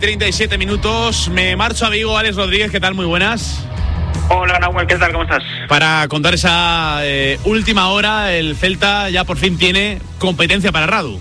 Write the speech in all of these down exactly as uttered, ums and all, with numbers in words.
treinta y siete minutos, me marcho a Vigo. Alex Rodríguez, ¿qué tal? Muy buenas. Hola, Nahuel, ¿qué tal? ¿Cómo estás? Para contar esa eh, última hora, el Celta ya por fin tiene competencia para Radu.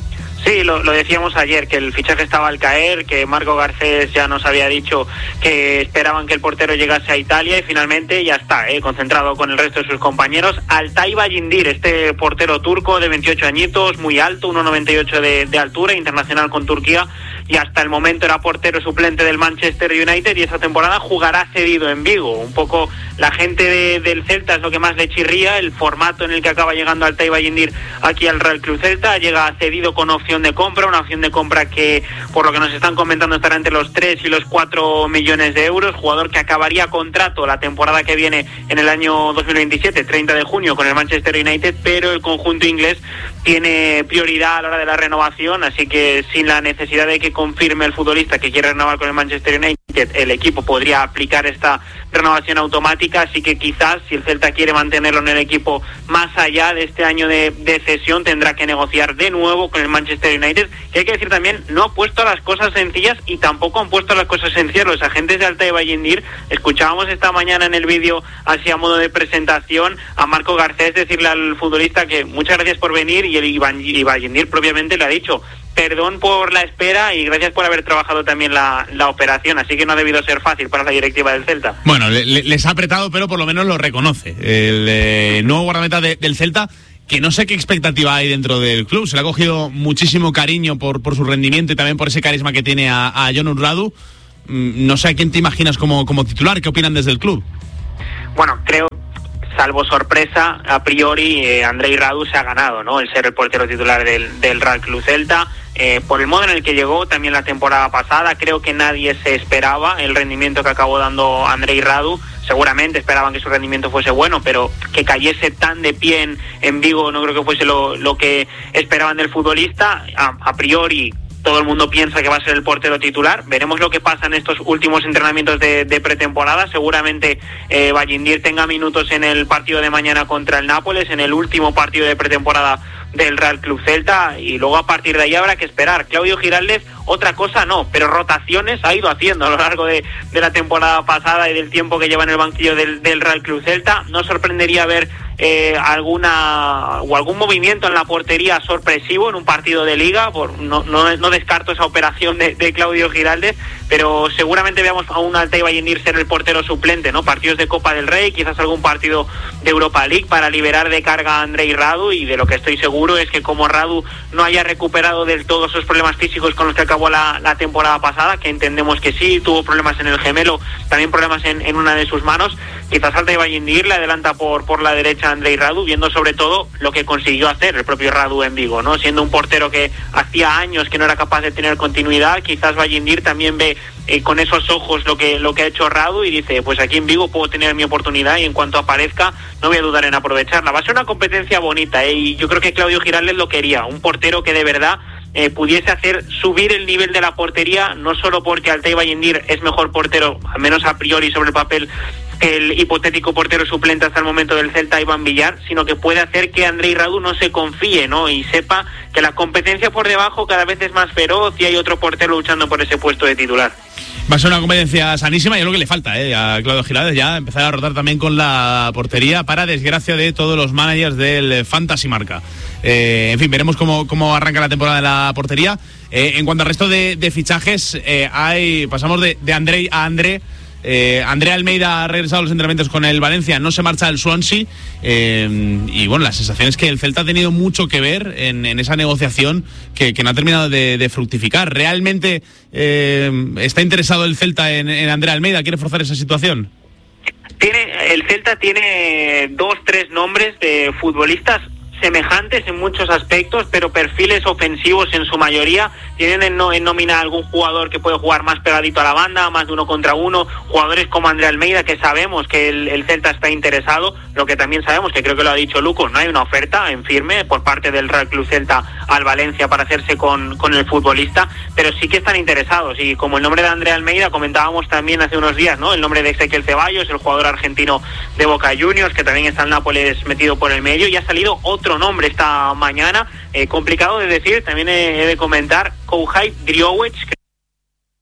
Sí, lo, lo decíamos ayer, que el fichaje estaba al caer, que Marco Garcés ya nos había dicho que esperaban que el portero llegase a Italia y finalmente ya está, eh, concentrado con el resto de sus compañeros. Altay Bayindir, este portero turco de veintiocho añitos, muy alto, uno noventa y ocho de, de altura, internacional con Turquía, y hasta el momento era portero suplente del Manchester United y esta temporada jugará cedido en Vigo. Un poco la gente de, del Celta es lo que más le chirría, el formato en el que acaba llegando Altay Bayindir aquí al Real Club Celta. Llega cedido con opción de compra, una opción de compra que por lo que nos están comentando estará entre los tres y los cuatro millones de euros, jugador que acabaría contrato la temporada que viene en el año dos mil veintisiete, treinta de junio con el Manchester United, pero el conjunto inglés tiene prioridad a la hora de la renovación, así que sin la necesidad de que confirme el futbolista que quiere renovar con el Manchester United, el equipo podría aplicar esta renovación automática, así que quizás si el Celta quiere mantenerlo en el equipo más allá de este año de, de cesión, tendrá que negociar de nuevo con el Manchester United, que hay que decir también, no ha puesto las cosas sencillas y tampoco han puesto las cosas sencillas los agentes de Altay Bayindir. Escuchábamos esta mañana en el vídeo, así a modo de presentación, a Marco Garcés decirle al futbolista que muchas gracias por venir, y el y Bayindir propiamente le ha dicho perdón por la espera y gracias por haber trabajado también la, la operación, así que no ha debido ser fácil para la directiva del Celta. Bueno, le, le, les ha apretado, pero por lo menos lo reconoce el eh, nuevo guardameta de, del Celta, que no sé qué expectativa hay dentro del club. Se le ha cogido muchísimo cariño por, por su rendimiento y también por ese carisma que tiene a, a Jon Radu. No sé a quién te imaginas como, como titular. ¿Qué opinan desde el club? Bueno, creo, salvo sorpresa, a priori eh, Andrei Radu se ha ganado, ¿no?, el ser el portero titular del, del Real Club Celta. Eh, por el modo en el que llegó también la temporada pasada, creo que nadie se esperaba el rendimiento que acabó dando Andrei Radu. Seguramente esperaban que su rendimiento fuese bueno, pero que cayese tan de pie en, en Vigo no creo que fuese lo, lo que esperaban del futbolista. A, a priori todo el mundo piensa que va a ser el portero titular. Veremos lo que pasa en estos últimos entrenamientos de, de pretemporada. Seguramente eh, Bayindir tenga minutos en el partido de mañana contra el Nápoles, en el último partido de pretemporada del Real Club Celta, y luego a partir de ahí habrá que esperar. Claudio Giraldez, otra cosa no, pero rotaciones ha ido haciendo a lo largo de, de la temporada pasada y del tiempo que lleva en el banquillo del, del Real Club Celta. No sorprendería ver eh, alguna o algún movimiento en la portería sorpresivo en un partido de liga. Por, no, no, no descarto esa operación de, de Claudio Giraldez, pero seguramente veamos a un Altay Bayindir ser el portero suplente, ¿no? Partidos de Copa del Rey, quizás algún partido de Europa League para liberar de carga a Andrei Radu, y de lo que estoy seguro es que como Radu no haya recuperado del todo esos problemas físicos con los que acabó la, la temporada pasada, que entendemos que sí, tuvo problemas en el gemelo, también problemas en, en una de sus manos, quizás Altay Bayindir le adelanta por, por la derecha a Andrei Radu, viendo sobre todo lo que consiguió hacer el propio Radu en Vigo, ¿no? Siendo un portero que hacía años que no era capaz de tener continuidad, quizás Bayindir también ve eh, con esos ojos lo que, lo que ha hecho Radu y dice, pues aquí en Vigo puedo tener mi oportunidad y en cuanto aparezca no voy a dudar en aprovecharla. Va a ser una competencia bonita, ¿eh? Y yo creo que Claudio Giraldez lo quería, un portero que de verdad eh, pudiese hacer subir el nivel de la portería, no solo porque Altay Bayindir es mejor portero, al menos a priori sobre el papel, que el hipotético portero suplente hasta el momento del Celta, Iván Villar, sino que puede hacer que Andrei Radu no se confíe, ¿no?, y sepa que la competencia por debajo cada vez es más feroz y hay otro portero luchando por ese puesto de titular. Va a ser una competencia sanísima y es lo que le falta eh, a Claudio Giraldez, ya empezar a rotar también con la portería, para desgracia de todos los managers del Fantasy Marca. Eh, en fin, veremos cómo, cómo arranca la temporada de la portería. Eh, en cuanto al resto de, de fichajes, eh, hay pasamos de, de Andrei a André. Eh, André Almeida ha regresado a los entrenamientos con el Valencia, no se marcha al Swansea, eh, y bueno, la sensación es que el Celta ha tenido mucho que ver en, en esa negociación que, que no ha terminado de, de fructificar. ¿Realmente eh, está interesado el Celta en, en André Almeida? ¿Quiere forzar esa situación? Tiene, el Celta tiene dos, tres nombres de futbolistas semejantes en muchos aspectos, pero perfiles ofensivos en su mayoría. Tienen en, no, en nómina algún jugador que puede jugar más pegadito a la banda, más de uno contra uno, jugadores como André Almeida, que sabemos que el, el Celta está interesado. Lo que también sabemos, que creo que lo ha dicho Lucas, no hay una oferta en firme por parte del Real Club Celta al Valencia para hacerse con, con el futbolista, pero sí que están interesados, y como el nombre de André Almeida, comentábamos también hace unos días, ¿no?, el nombre de Ezequiel Ceballos, el jugador argentino de Boca Juniors, que también está en Nápoles metido por el medio, y ha salido otro nombre esta mañana, eh, complicado de decir, también he, he de comentar, Kouhai Griowicz,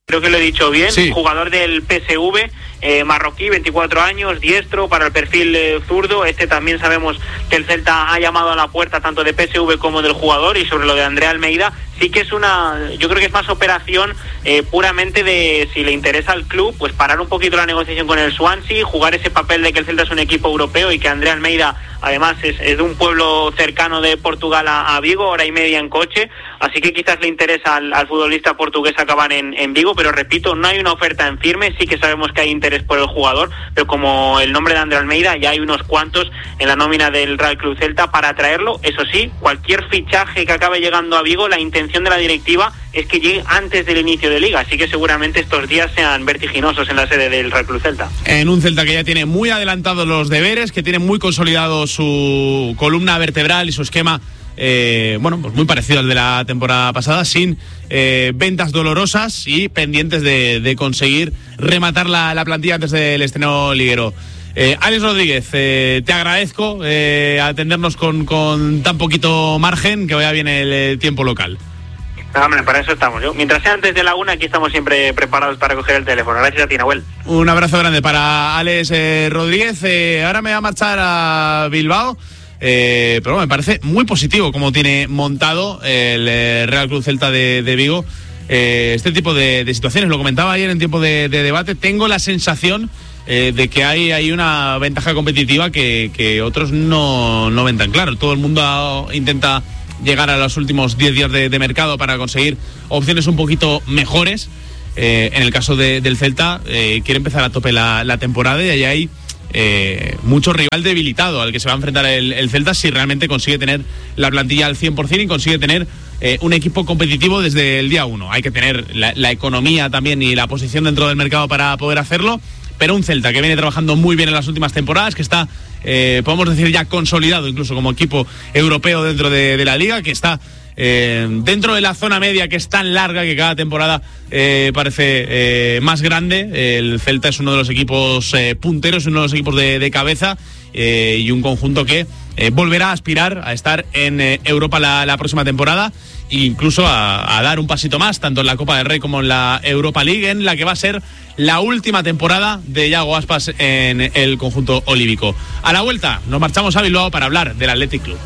creo que lo he dicho bien, sí. Jugador del P S V, eh, marroquí, veinticuatro años, diestro, para el perfil eh, zurdo. Este también sabemos que el Celta ha llamado a la puerta tanto de P S V como del jugador. Y sobre lo de André Almeida, sí que es una, yo creo que es más operación eh, puramente de, si le interesa al club, pues parar un poquito la negociación con el Swansea, jugar ese papel de que el Celta es un equipo europeo y que André Almeida además es, es de un pueblo cercano de Portugal a, a Vigo, hora y media en coche, así que quizás le interesa al, al futbolista portugués acabar en, en Vigo, pero repito, no hay una oferta en firme. Sí que sabemos que hay interés por el jugador, pero como el nombre de André Almeida, ya hay unos cuantos en la nómina del Real Club Celta para traerlo. Eso sí, cualquier fichaje que acabe llegando a Vigo, la intención de la directiva es que llegue antes del inicio de Liga, así que seguramente estos días sean vertiginosos en la sede del Real Club Celta. En un Celta que ya tiene muy adelantados los deberes, que tiene muy consolidado su columna vertebral y su esquema, eh, bueno, pues muy parecido al de la temporada pasada, sin eh, ventas dolorosas y pendientes de, de conseguir rematar la, la plantilla antes del estreno liguero. Eh, Alex Rodríguez, eh, te agradezco eh, atendernos con, con tan poquito margen, que vaya bien el, el tiempo local. No, hombre, para eso estamos. Yo, mientras sea antes de la una, aquí estamos siempre preparados para coger el teléfono. Gracias a ti, Nahuel. Un abrazo grande para Alex eh, Rodríguez. Eh, ahora me voy a marchar a Bilbao, eh, pero bueno, me parece muy positivo como tiene montado el eh, Real Club Celta de, de Vigo eh, este tipo de, de situaciones. Lo comentaba ayer en tiempo de, de debate. Tengo la sensación eh, de que hay, hay una ventaja competitiva que, que otros no, no ven tan claro. Todo el mundo intenta llegar a los últimos diez días de, de mercado para conseguir opciones un poquito mejores. Eh, en el caso de, del Celta, eh, quiere empezar a tope la, la temporada y ahí hay eh, mucho rival debilitado al que se va a enfrentar el, el Celta si realmente consigue tener la plantilla al cien por ciento y consigue tener eh, un equipo competitivo desde el día uno. Hay que tener la, la economía también y la posición dentro del mercado para poder hacerlo, pero un Celta que viene trabajando muy bien en las últimas temporadas, que está, eh, podemos decir, ya consolidado incluso como equipo europeo dentro de, de la Liga, que está eh, dentro de la zona media, que es tan larga que cada temporada eh, parece eh, más grande. El Celta es uno de los equipos eh, punteros, uno de los equipos de, de cabeza eh, y un conjunto que eh, volverá a aspirar a estar en eh, Europa la, la próxima temporada, e incluso a, a dar un pasito más, tanto en la Copa del Rey como en la Europa League, en la que va a ser la última temporada de Iago Aspas en el conjunto olívico. A la vuelta nos marchamos a Bilbao para hablar del Athletic Club.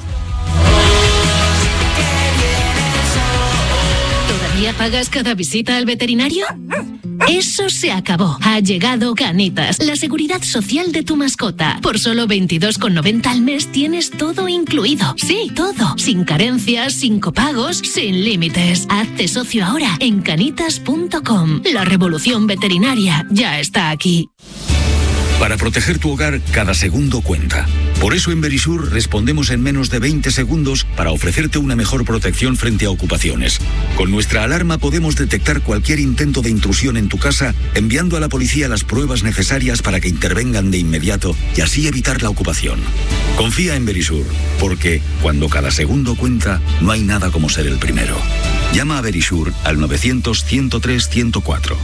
¿Todavía pagas cada visita al veterinario? Eso se acabó. Ha llegado Canitas, la seguridad social de tu mascota. Por solo veintidós con noventa al mes tienes todo incluido. Sí, todo. Sin carencias, sin copagos, sin límites. Hazte socio ahora en canitas punto com. La revolución veterinaria ya está aquí. Para proteger tu hogar, cada segundo cuenta. Por eso en Verisur respondemos en menos de veinte segundos para ofrecerte una mejor protección frente a ocupaciones. Con nuestra alarma podemos detectar cualquier intento de intrusión en tu casa, enviando a la policía las pruebas necesarias para que intervengan de inmediato y así evitar la ocupación. Confía en Verisur, porque cuando cada segundo cuenta, no hay nada como ser el primero. Llama a Verisur al novecientos, ciento tres, ciento cuatro.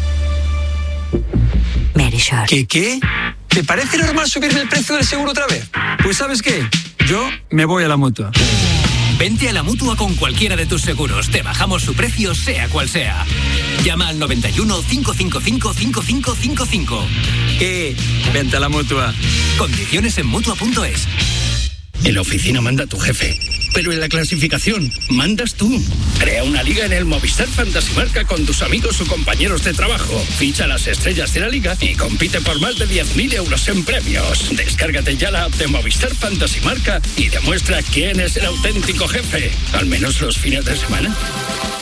Verisur. ¿Qué qué? ¿Te parece normal subirme el precio del seguro otra vez? Pues ¿sabes qué? Yo me voy a la Mutua. Vente a la Mutua con cualquiera de tus seguros. Te bajamos su precio, sea cual sea. Llama al noventa y uno, cinco cinco cinco, cinco cinco cinco cinco. ¿Qué? Vente a la Mutua. Condiciones en Mutua punto es. En la oficina manda tu jefe, pero en la clasificación mandas tú. Crea una liga en el Movistar Fantasy Marca con tus amigos o compañeros de trabajo. Ficha las estrellas de la liga y compite por más de diez mil euros en premios. Descárgate ya la app de Movistar Fantasy Marca y demuestra quién es el auténtico jefe, al menos los fines de semana.